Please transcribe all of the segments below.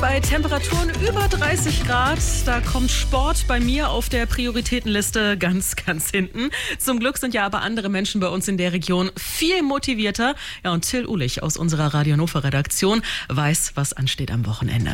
bei Temperaturen über 30 Grad. Da kommt Sport bei mir auf der Prioritätenliste ganz hinten. Zum Glück sind ja aber andere Menschen bei uns in der Region viel motivierter. Ja, und Till Uhlich aus unserer Radio Hannover Redaktion weiß, was ansteht am Wochenende.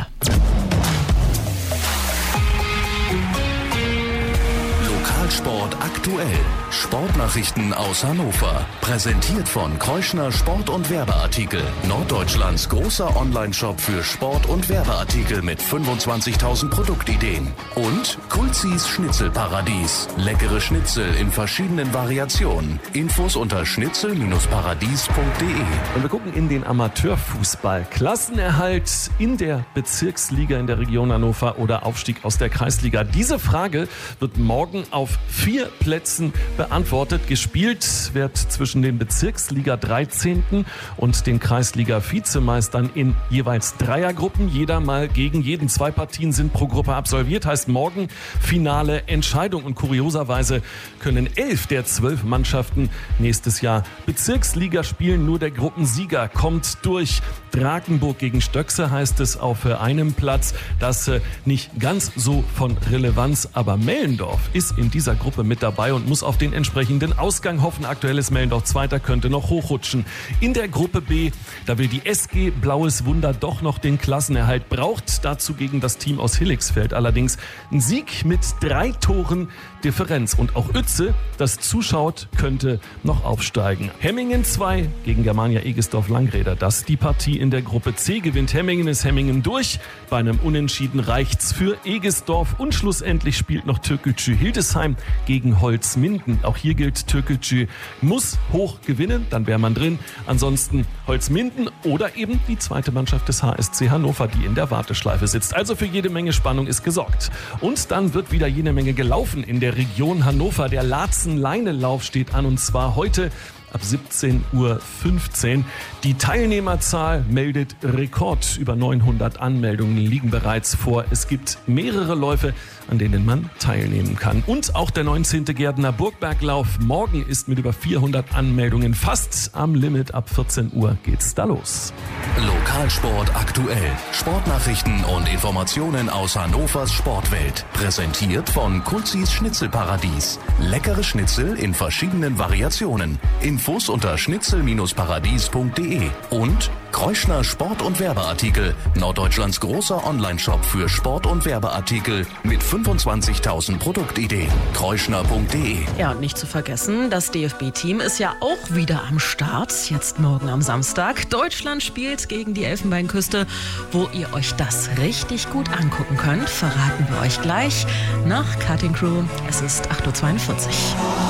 Lokalsport aktuell. Sportnachrichten aus Hannover. Präsentiert von Kreuschner Sport- und Werbeartikel. Norddeutschlands großer Onlineshop für Sport- und Werbeartikel mit 25.000 Produktideen. Und Kulzis Schnitzelparadies. Leckere Schnitzel in verschiedenen Variationen. Infos unter schnitzel-paradies.de. Und wir gucken in den Amateurfußball. Klassenerhalt in der Bezirksliga in der Region Hannover oder Aufstieg aus der Kreisliga. Diese Frage wird morgen auf 4 Plätzen beantwortet. Gespielt wird zwischen den Bezirksliga 13. und den Kreisliga-Vizemeistern in jeweils Dreiergruppen. Jeder mal gegen jeden. 2 Partien sind pro Gruppe absolviert. Heißt morgen finale Entscheidung. Und kurioserweise können 11 der 12 Mannschaften nächstes Jahr Bezirksliga spielen. Nur der Gruppensieger kommt durch. Drakenburg gegen Stöckse heißt es auf einem Platz. Das nicht ganz so von Relevanz, aber Mellendorf ist in dieser Gruppe mit dabei und muss auf den entsprechenden Ausgang hoffen. Aktuell ist Mellendorf Zweiter, könnte noch hochrutschen. In der Gruppe B, da will die SG Blaues Wunder doch noch den Klassenerhalt, braucht dazu gegen das Team aus Hillixfeld allerdings einen Sieg mit 3 Toren Differenz. Und auch Uetze, das zuschaut, könnte noch aufsteigen. Hemmingen 2 gegen Germania Egesdorf-Langräder. Das ist die Partie in der Gruppe C. Gewinnt Hemmingen, ist Hemmingen durch. Bei einem Unentschieden reicht's für Egesdorf. Und schlussendlich spielt noch Türkgücü Hildesheim gegen Holzminden. Auch hier gilt, Türkgücü muss hoch gewinnen, dann wäre man drin. Ansonsten Holzminden oder eben die zweite Mannschaft des HSC Hannover, die in der Warteschleife sitzt. Also für jede Menge Spannung ist gesorgt. Und dann wird wieder jede Menge gelaufen in der Region Hannover. Der Laatzen-Leinelauf steht an, und zwar heute ab 17:15 Uhr. Die Teilnehmerzahl meldet Rekord. Über 900 Anmeldungen liegen bereits vor. Es gibt mehrere Läufe, an denen man teilnehmen kann. Und auch der 19. Gärtner Burgberglauf morgen ist mit über 400 Anmeldungen fast am Limit. Ab 14 Uhr geht's da los. Lokalsport aktuell. Sportnachrichten und Informationen aus Hannovers Sportwelt. Präsentiert von Kulzis Schnitzelparadies. Leckere Schnitzel in verschiedenen Variationen. Infos unter schnitzel-paradies.de. Und Kreuschner Sport- und Werbeartikel. Norddeutschlands großer Onlineshop für Sport- und Werbeartikel mit 25.000 Produktideen. kreuschner.de. Ja, und nicht zu vergessen, das DFB-Team ist ja auch wieder am Start. Jetzt morgen am Samstag. Deutschland spielt gegen die Elfenbeinküste. Wo ihr euch das richtig gut angucken könnt, verraten wir euch gleich nach Cutting Crew. Es ist 8:42 Uhr.